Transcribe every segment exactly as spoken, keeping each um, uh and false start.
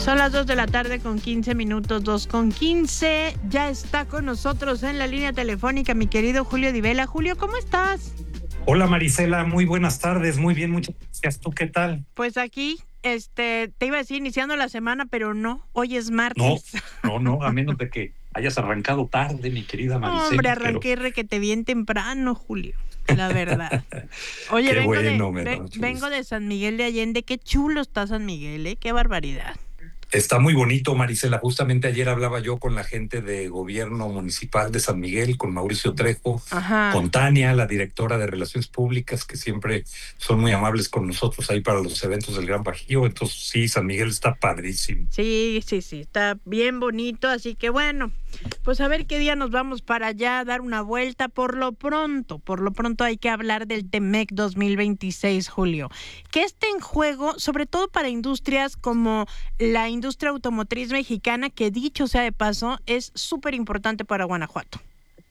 Son las dos de la tarde con quince minutos, dos con quince. Ya está con nosotros en la línea telefónica mi querido Julio Di Vela. Julio, ¿cómo estás? Hola Marisela, muy buenas tardes, muy bien, muchas gracias. ¿Tú qué tal? Pues aquí, este, te iba a decir iniciando la semana, pero no, hoy es No, martes. no, no, a menos de que hayas arrancado tarde, mi querida Marisela. Hombre, pero... arranqué requete bien temprano, Julio, la verdad. Oye, Qué vengo bueno, de me da ve- mucho vengo gusto. de San Miguel de Allende. Qué chulo está San Miguel, ¿eh? Qué barbaridad. Está muy bonito, Marisela. Justamente ayer hablaba yo con la gente de gobierno municipal de San Miguel, con Mauricio Trejo, Ajá. con Tania, la directora de Relaciones Públicas, que siempre son muy amables con nosotros ahí para los eventos del Gran Bajío. Entonces, sí, San Miguel está padrísimo. Sí, sí, sí, está bien bonito, así que bueno, pues a ver qué día nos vamos para allá a dar una vuelta. Por lo pronto, por lo pronto hay que hablar del Temec dos mil veintiséis, Julio. ¿Qué está en juego, sobre todo para industrias como la industria automotriz mexicana, que dicho sea de paso, es súper importante para Guanajuato?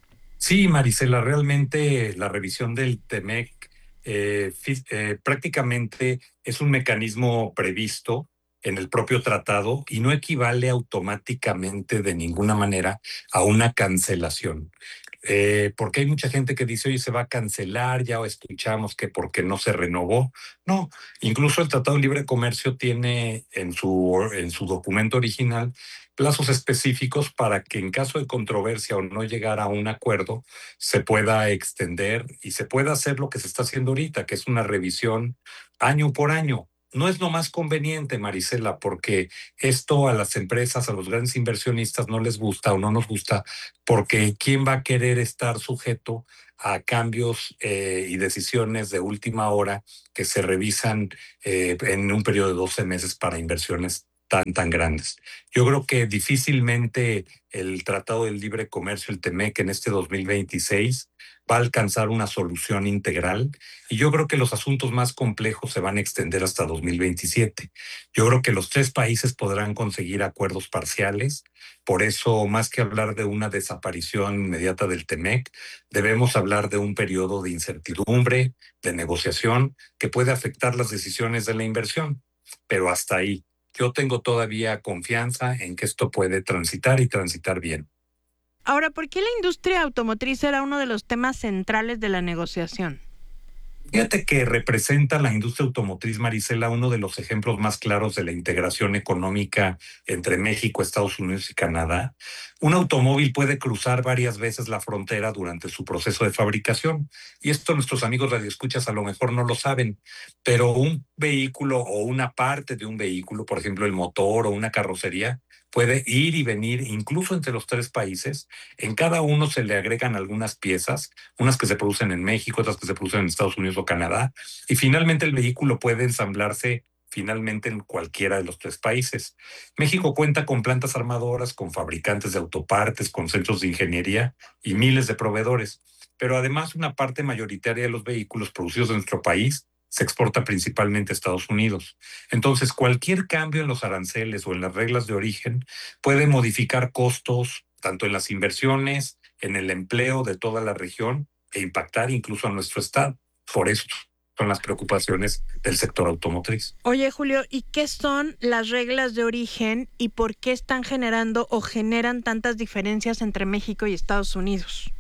Sí, Marisela, realmente la revisión del Temec eh, fí- eh, prácticamente es un mecanismo previsto en el propio tratado y no equivale automáticamente de ninguna manera a una cancelación. Eh, porque hay mucha gente que dice, oye, se va a cancelar, ya escuchamos que porque no se renovó. No, incluso el Tratado de Libre Comercio tiene en su, en su documento original plazos específicos para que en caso de controversia o no llegar a un acuerdo, se pueda extender y se pueda hacer lo que se está haciendo ahorita, que es una revisión año por año. No es lo más conveniente, Marisela, porque esto a las empresas, a los grandes inversionistas no les gusta o no nos gusta, porque ¿quién va a querer estar sujeto a cambios eh, y decisiones de última hora que se revisan eh, en un periodo de doce meses para inversiones tan, tan grandes? Yo creo que difícilmente el Tratado del Libre Comercio, el Temec, en este dos mil veintiséis va a alcanzar una solución integral y yo creo que los asuntos más complejos se van a extender hasta dos mil veintisiete. Yo creo que los tres países podrán conseguir acuerdos parciales. Por eso, más que hablar de una desaparición inmediata del Temec, debemos hablar de un periodo de incertidumbre, de negociación, que puede afectar las decisiones de la inversión. Pero hasta ahí. Yo tengo todavía confianza en que esto puede transitar y transitar bien. Ahora, ¿por qué la industria automotriz era uno de los temas centrales de la negociación? Fíjate que representa la industria automotriz, Marisela, uno de los ejemplos más claros de la integración económica entre México, Estados Unidos y Canadá. Un automóvil puede cruzar varias veces la frontera durante su proceso de fabricación. Y esto nuestros amigos radioescuchas a lo mejor no lo saben, pero un vehículo o una parte de un vehículo, por ejemplo el motor o una carrocería, puede ir y venir incluso entre los tres países. En cada uno se le agregan algunas piezas, unas que se producen en México, otras que se producen en Estados Unidos o Canadá, y finalmente el vehículo puede ensamblarse finalmente en cualquiera de los tres países. México cuenta con plantas armadoras, con fabricantes de autopartes, con centros de ingeniería y miles de proveedores, pero además una parte mayoritaria de los vehículos producidos en nuestro país se exporta principalmente a Estados Unidos. Entonces, cualquier cambio en los aranceles o en las reglas de origen puede modificar costos, tanto en las inversiones, en el empleo de toda la región e impactar incluso a nuestro estado. Por eso son las preocupaciones del sector automotriz. Oye, Julio, ¿y qué son las reglas de origen y por qué están generando o generan tantas diferencias entre México y Estados Unidos?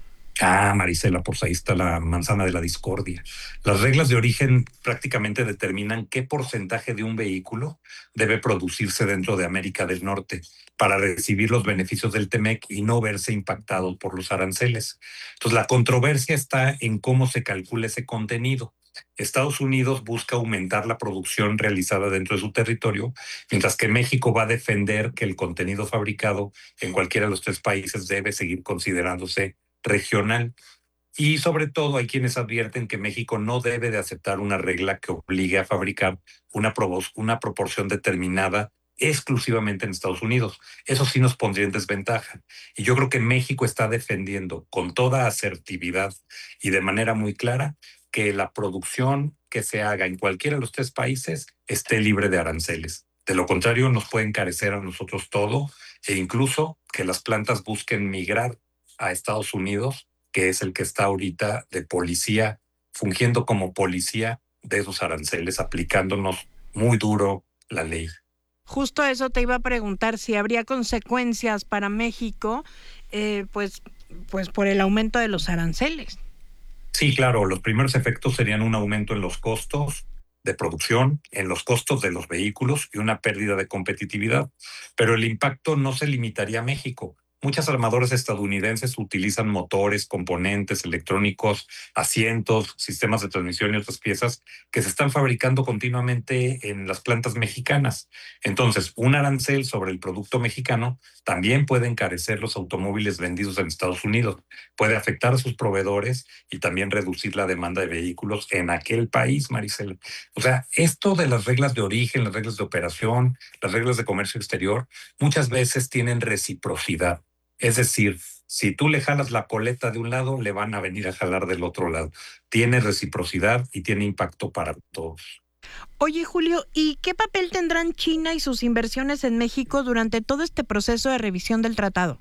Ah, Marisela, pues ahí está la manzana de la discordia. Las reglas de origen prácticamente determinan qué porcentaje de un vehículo debe producirse dentro de América del Norte para recibir los beneficios del Temec y no verse impactado por los aranceles. Entonces, la controversia está en cómo se calcula ese contenido. Estados Unidos busca aumentar la producción realizada dentro de su territorio, mientras que México va a defender que el contenido fabricado en cualquiera de los tres países debe seguir considerándose regional. Y sobre todo hay quienes advierten que México no debe de aceptar una regla que obligue a fabricar una, una proporción determinada exclusivamente en Estados Unidos. Eso sí nos pondría en desventaja. Y yo creo que México está defendiendo con toda asertividad y de manera muy clara que la producción que se haga en cualquiera de los tres países esté libre de aranceles. De lo contrario, nos puede encarecer a nosotros todo e incluso que las plantas busquen migrar a Estados Unidos, que es el que está ahorita de policía, fungiendo como policía de esos aranceles, aplicándonos muy duro la ley. justo eso te iba a preguntar, si habría consecuencias para México, eh, pues, pues por el aumento de los aranceles. Sí, claro, los primeros efectos serían un aumento en los costos de producción, en los costos de los vehículos y una pérdida de competitividad. Pero el impacto no se limitaría a México. Muchas armadoras estadounidenses utilizan motores, componentes electrónicos, asientos, sistemas de transmisión y otras piezas que se están fabricando continuamente en las plantas mexicanas. Entonces, un arancel sobre el producto mexicano también puede encarecer los automóviles vendidos en Estados Unidos, puede afectar a sus proveedores y también reducir la demanda de vehículos en aquel país, Maricela. O sea, esto de las reglas de origen, las reglas de operación, las reglas de comercio exterior, muchas veces tienen reciprocidad. Es decir, si tú le jalas la coleta de un lado, le van a venir a jalar del otro lado. Tiene reciprocidad y tiene impacto para todos. Oye, Julio, ¿y qué papel tendrán China y sus inversiones en México durante todo este proceso de revisión del tratado?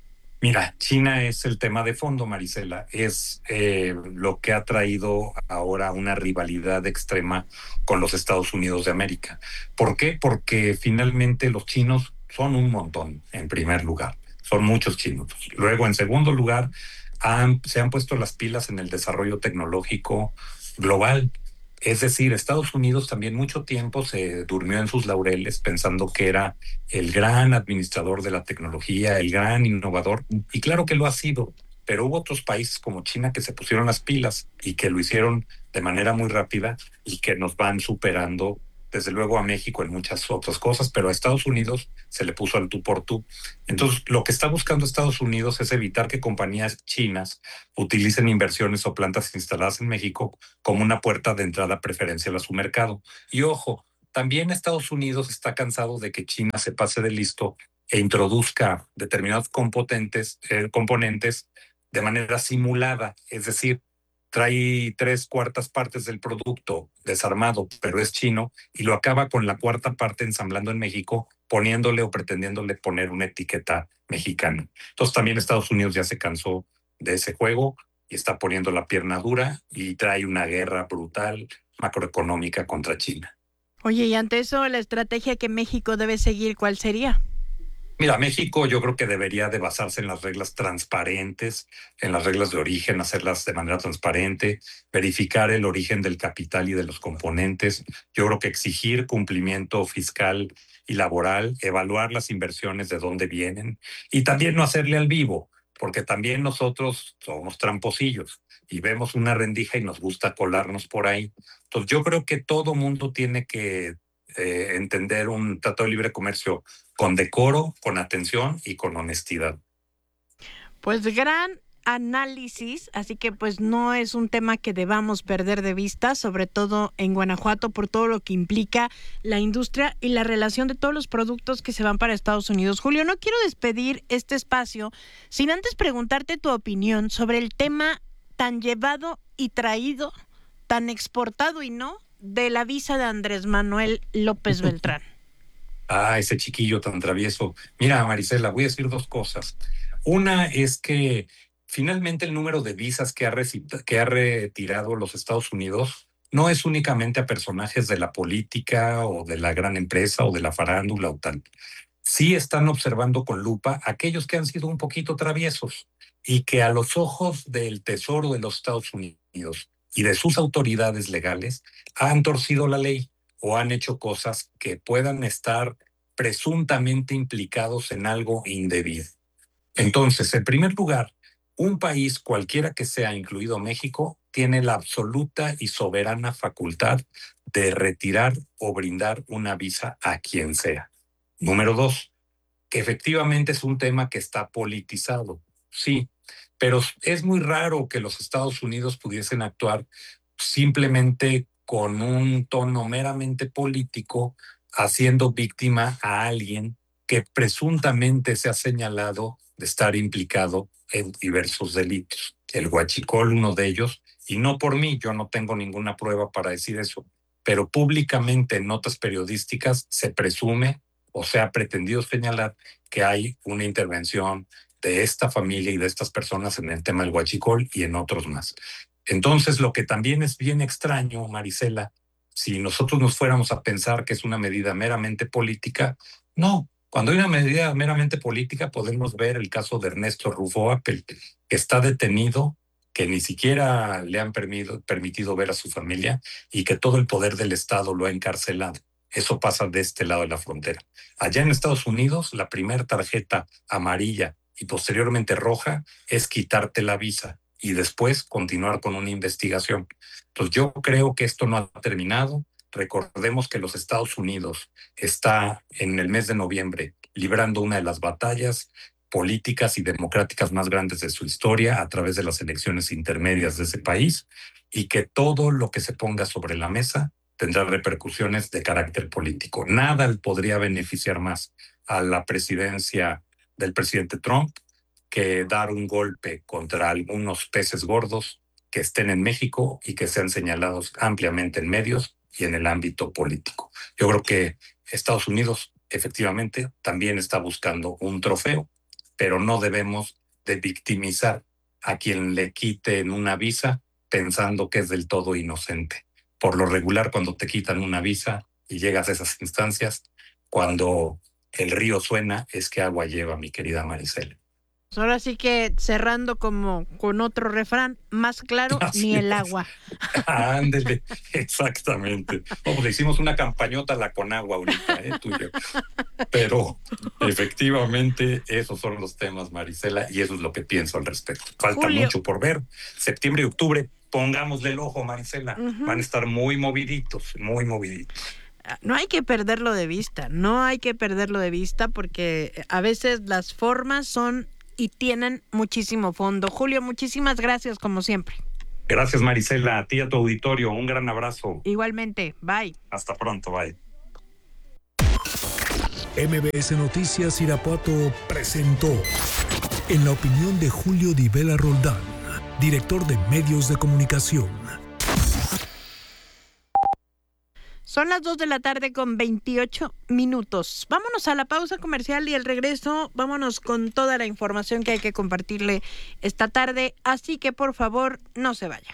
Mira, China es el tema de fondo, Marisela. Es eh, lo que ha traído ahora una rivalidad extrema con los Estados Unidos de América. ¿Por qué? Porque finalmente los chinos son un montón, en primer lugar. Son muchos chinos. Luego, en segundo lugar, han, se han puesto las pilas en el desarrollo tecnológico global. Es decir, Estados Unidos también mucho tiempo se durmió en sus laureles pensando que era el gran administrador de la tecnología, el gran innovador, y claro que lo ha sido, pero hubo otros países como China que se pusieron las pilas y que lo hicieron de manera muy rápida y que nos van superando, desde luego a México en muchas otras cosas, pero a Estados Unidos se le puso al tú por tú. Entonces, lo que está buscando Estados Unidos es evitar que compañías chinas utilicen inversiones o plantas instaladas en México como una puerta de entrada preferencial a su mercado. Y ojo, también Estados Unidos está cansado de que China se pase de listo e introduzca determinados componentes, eh, componentes de manera simulada, es decir, trae tres cuartas partes del producto desarmado, pero es chino, y lo acaba con la cuarta parte ensamblando en México, poniéndole o pretendiéndole poner una etiqueta mexicana. Entonces también Estados Unidos ya se cansó de ese juego y está poniendo la pierna dura y trae una guerra brutal macroeconómica contra China. Oye, y ante eso, la estrategia que México debe seguir, ¿cuál sería? Mira, México yo creo que debería de basarse en las reglas transparentes, en las reglas de origen, hacerlas de manera transparente, verificar el origen del capital y de los componentes. Yo creo que exigir cumplimiento fiscal y laboral, evaluar las inversiones de dónde vienen y también no hacerle al vivo, porque también nosotros somos tramposillos y vemos una rendija y nos gusta colarnos por ahí. Entonces yo creo que todo mundo tiene que eh, entender un tratado de libre comercio con decoro, con atención y con honestidad. Pues gran análisis, así que pues no es un tema que debamos perder de vista, sobre todo en Guanajuato, por todo lo que implica la industria y la relación de todos los productos que se van para Estados Unidos. Julio, no quiero despedir este espacio sin antes preguntarte tu opinión sobre el tema tan llevado y traído, tan exportado y no, de la visa de Andrés Manuel López Beltrán. Ah, ese chiquillo tan travieso. Mira, Marisela, voy a decir dos cosas. Una es que finalmente el número de visas que ha, recita, que ha retirado los Estados Unidos no es únicamente a personajes de la política o de la gran empresa o de la farándula o tal. Sí están observando con lupa aquellos que han sido un poquito traviesos y que a los ojos del Tesoro de los Estados Unidos y de sus autoridades legales han torcido la ley o han hecho cosas que puedan estar presuntamente implicados en algo indebido. Entonces, en primer lugar, un país cualquiera que sea, incluido México, tiene la absoluta y soberana facultad de retirar o brindar una visa a quien sea. Número dos, que efectivamente es un tema que está politizado, sí, pero es muy raro que los Estados Unidos pudiesen actuar simplemente con un tono meramente político, haciendo víctima a alguien que presuntamente se ha señalado de estar implicado en diversos delitos. El huachicol, uno de ellos, y no por mí, yo no tengo ninguna prueba para decir eso, pero públicamente en notas periodísticas se presume o se ha pretendido señalar que hay una intervención de esta familia y de estas personas en el tema del huachicol y en otros más. Entonces, lo que también es bien extraño, Marisela, si nosotros nos fuéramos a pensar que es una medida meramente política, no. Cuando hay una medida meramente política, podemos ver el caso de Ernesto Rufo Appel, que está detenido, que ni siquiera le han permitido, permitido ver a su familia y que todo el poder del Estado lo ha encarcelado. Eso pasa de este lado de la frontera. Allá en Estados Unidos, la primera tarjeta amarilla y posteriormente roja es quitarte la visa y después continuar con una investigación. Entonces yo creo que esto no ha terminado. Recordemos que los Estados Unidos está en el mes de noviembre librando una de las batallas políticas y democráticas más grandes de su historia a través de las elecciones intermedias de ese país, y que todo lo que se ponga sobre la mesa tendrá repercusiones de carácter político. Nada podría beneficiar más a la presidencia del presidente Trump que dar un golpe contra algunos peces gordos que estén en México y que sean señalados ampliamente en medios y en el ámbito político. Yo creo que Estados Unidos efectivamente también está buscando un trofeo, pero no debemos de victimizar a quien le quiten una visa pensando que es del todo inocente. Por lo regular, cuando te quitan una visa y llegas a esas instancias, cuando el río suena, es que agua lleva, mi querida Maricela. Ahora sí que cerrando como con otro refrán, más claro Así ni el es. agua. Ándele, exactamente. Vamos, le hicimos una campañota a la Conagua ahorita, ¿eh? Tú y yo. Pero efectivamente esos son los temas, Maricela, y eso es lo que pienso al respecto. Falta Julio. mucho por ver. Septiembre y octubre, pongámosle el ojo, Maricela. Uh-huh. Van a estar muy moviditos, muy moviditos. No hay que perderlo de vista, no hay que perderlo de vista porque a veces las formas son y tienen muchísimo fondo. Julio, muchísimas gracias como siempre. Gracias, Maricela, a ti y a tu auditorio. Un gran abrazo. Igualmente, bye. Hasta pronto, bye. M B S Noticias Irapuato presentó En la opinión de Julio Di Vela Roldán, director de Medios de Comunicación. Son las dos de la tarde con veintiocho minutos. Vámonos a la pausa comercial y al regreso vámonos con toda la información que hay que compartirle esta tarde. Así que por favor, no se vaya.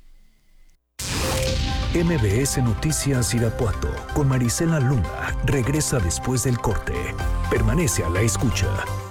M B S Noticias Irapuato con Marisela Luna regresa después del corte. Permanece a la escucha.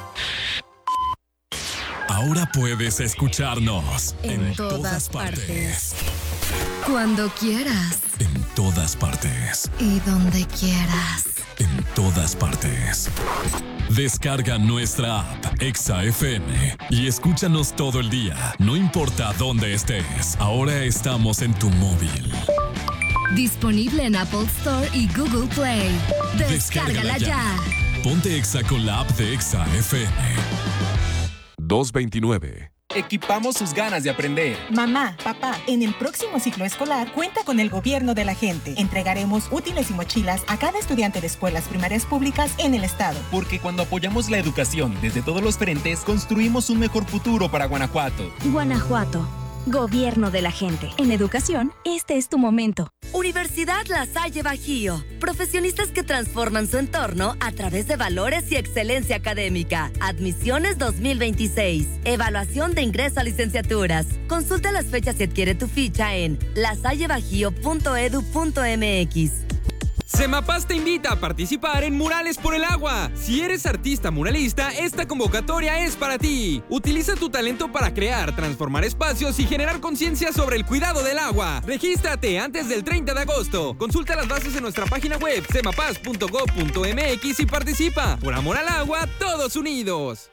Ahora puedes escucharnos en, en todas, todas partes. partes. Cuando quieras. En todas partes. Y donde quieras. En todas partes. Descarga nuestra app Exa F M y escúchanos todo el día, no importa dónde estés. Ahora estamos en tu móvil. Disponible en Apple Store y Google Play. Descárgala, Descárgala ya. ya. Ponte Exa con la app de Exa F M. dos veintinueve. Equipamos sus ganas de aprender. Mamá, papá, en el próximo ciclo escolar cuenta con el gobierno de la gente. Entregaremos útiles y mochilas a cada estudiante de escuelas primarias públicas en el estado. Porque cuando apoyamos la educación desde todos los frentes, construimos un mejor futuro para Guanajuato. Guanajuato, gobierno de la gente. En educación, este es tu momento. Universidad La Salle Bajío. Profesionistas que transforman su entorno a través de valores y excelencia académica. Admisiones dos mil veintiséis. Evaluación de ingreso a licenciaturas. Consulta las fechas y adquiere tu ficha en lasallebajío punto edu punto mx. Semapaz te invita a participar en Murales por el Agua. Si eres artista muralista, esta convocatoria es para ti. Utiliza tu talento para crear, transformar espacios y generar conciencia sobre el cuidado del agua. Regístrate antes del treinta de agosto. Consulta las bases en nuestra página web semapaz punto gob punto mx y participa. Por amor al agua, todos unidos.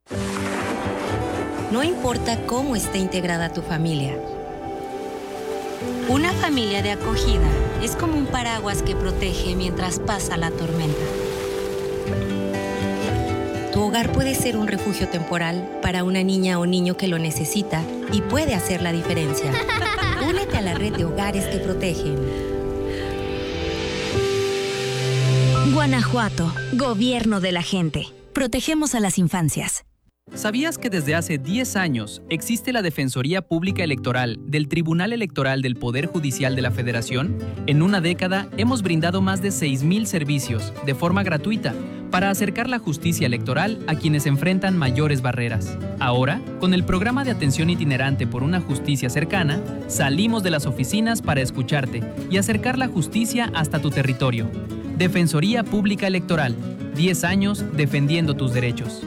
No importa cómo esté integrada tu familia. Una familia de acogida es como un paraguas que protege mientras pasa la tormenta. Tu hogar puede ser un refugio temporal para una niña o niño que lo necesita y puede hacer la diferencia. Únete a la red de hogares que protegen. Guanajuato, gobierno de la gente. Protegemos a las infancias. ¿Sabías que desde hace diez años existe la Defensoría Pública Electoral del Tribunal Electoral del Poder Judicial de la Federación? En una década hemos brindado más de seis mil servicios de forma gratuita para acercar la justicia electoral a quienes enfrentan mayores barreras. Ahora, con el programa de atención itinerante por una justicia cercana, salimos de las oficinas para escucharte y acercar la justicia hasta tu territorio. Defensoría Pública Electoral. diez años defendiendo tus derechos.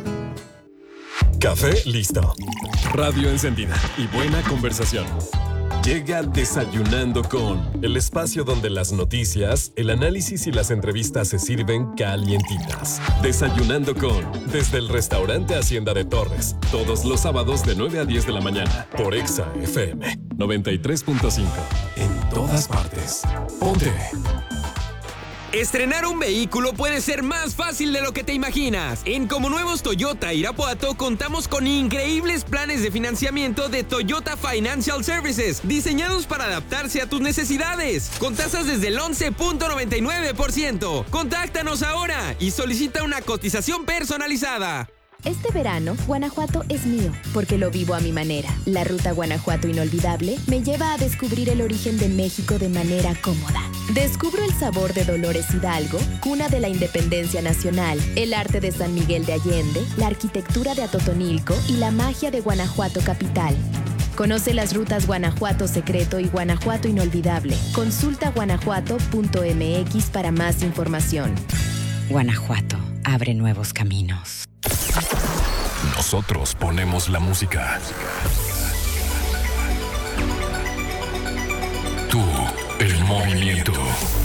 Café listo. Radio encendida y buena conversación. Llega Desayunando con, el espacio donde las noticias, el análisis y las entrevistas se sirven calientitas. Desayunando con, desde el restaurante Hacienda de Torres, todos los sábados de nueve a diez de la mañana, por Exa F M noventa y tres punto cinco. En todas partes. Ponte. Estrenar un vehículo puede ser más fácil de lo que te imaginas. En Como Nuevos Toyota Irapuato contamos con increíbles planes de financiamiento de Toyota Financial Services, diseñados para adaptarse a tus necesidades, con tasas desde el once punto noventa y nueve por ciento. Contáctanos ahora y solicita una cotización personalizada. Este verano, Guanajuato es mío, porque lo vivo a mi manera. La ruta Guanajuato Inolvidable me lleva a descubrir el origen de México de manera cómoda. Descubro el sabor de Dolores Hidalgo, cuna de la independencia nacional, el arte de San Miguel de Allende, la arquitectura de Atotonilco y la magia de Guanajuato capital. Conoce las rutas Guanajuato Secreto y Guanajuato Inolvidable. Consulta guanajuato punto m x para más información. Guanajuato abre nuevos caminos. Nosotros ponemos la música. Tú, el movimiento.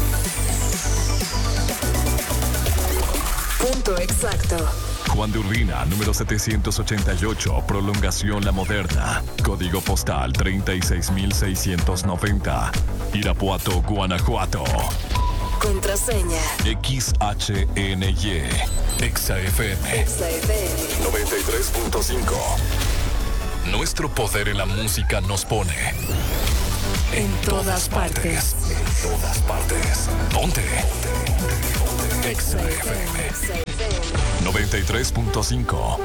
Punto exacto. Juan de Urbina, número setecientos ochenta y ocho, prolongación La Moderna. Código postal treinta y seis mil seiscientos noventa. Irapuato, Guanajuato. Contraseña X H N Y. Exa F M Exa F M noventa y tres punto cinco. Nuestro poder en la música nos pone en, en todas, todas partes. partes. En todas partes. Ponte. Exa F M noventa y tres punto cinco.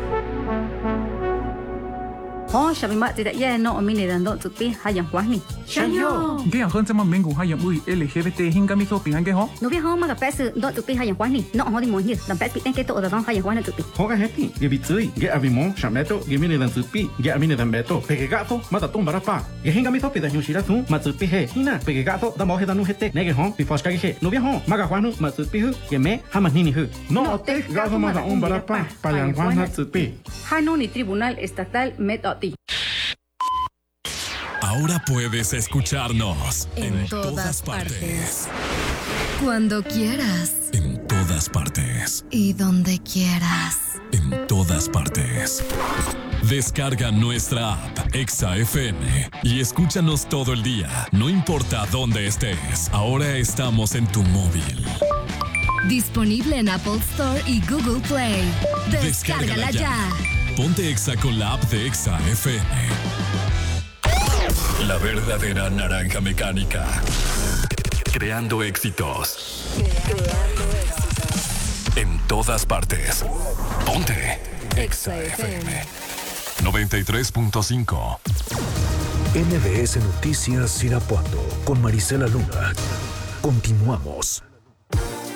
Oh, sabi mak tidak ya no omini dan dok tupi hayang wahni. Shanyo. Ge yang hon sama mengu hayang ui L G B T hingga mi sopi hange ho. No bi ho ma ka pes dok tupi hayang wahni. No ho di mo hi dan pes pi ten ke to da hayang wahni tupi. Ho ga heti ge bi tsui ge avimo shameto ge mini dan tupi ge amini dan beto. Pege gato ma da tumba pa. Ge hinga mi sopi da hyushira tu ma tupi he hina pege gato da mo he da nu hete nege ho bi foska ge he. No bi ho ma ga hwanu ma tupi hu ge me ha ma nini hu. No te gato ma da umbara pa pa yang hwana tupi. Hano ni Tribunal Estatal Metoti. Ahora puedes escucharnos en, en todas, todas partes. partes. Cuando quieras. En todas partes. Y donde quieras. En todas partes. Descarga nuestra app Exa F M y escúchanos todo el día, no importa dónde estés. Ahora estamos en tu móvil. Disponible en Apple Store y Google Play. Descárgala, Descárgala ya. ya. Ponte Exa con la app de Exa F M. La verdadera naranja mecánica. Creando éxitos. Creando éxitos. En todas partes. Ponte Exa F M noventa y tres punto cinco. N B S Noticias Irapuato con Marisela Luna. Continuamos.